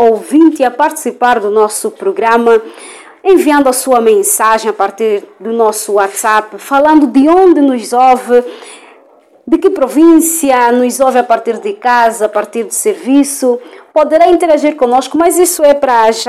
ouvinte a participar do nosso programa, enviando a sua mensagem a partir do nosso WhatsApp, falando de onde nos ouve, de que província nos ouve a partir de casa, a partir do serviço. Poderá interagir conosco, mas isso é para já.